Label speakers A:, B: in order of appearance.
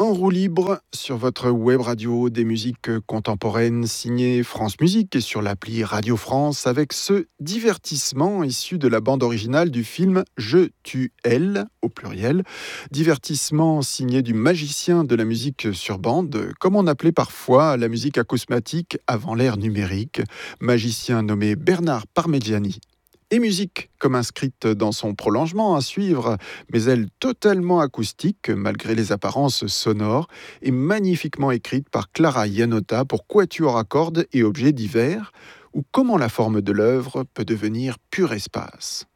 A: En roue libre sur votre web radio des musiques contemporaines signées France Musique et sur l'appli Radio France avec ce divertissement issu de la bande originale du film Je tue elle au pluriel. Divertissement signé du magicien de la musique sur bande, comme on appelait parfois la musique acousmatique avant l'ère numérique, magicien nommé Bernard Parmigiani. Et musique comme inscrite dans son prolongement à suivre, mais elle totalement acoustique malgré les apparences sonores et magnifiquement écrite par Clara Iannotta pour quatuor à cordes et objets divers, ou comment la forme de l'œuvre peut devenir pur espace.